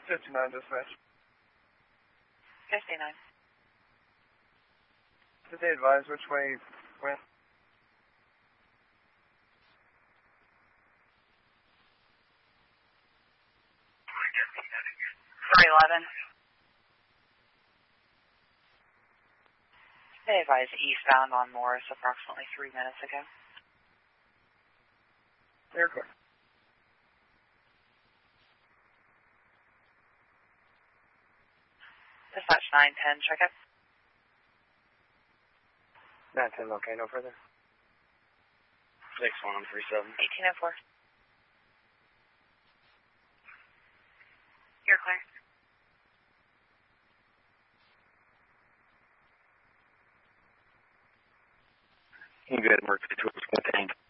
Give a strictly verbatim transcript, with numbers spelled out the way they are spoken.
fifty-nine dispatch. fifty-nine. Did they advise which way you went? three eleven. They advised eastbound on Morris approximately three minutes ago. Clear, clear. Dispatch nine ten, check it. nine ten, okay, no further. six one three seven. eighteen oh four. You're clear. You good, Mercury two was contained.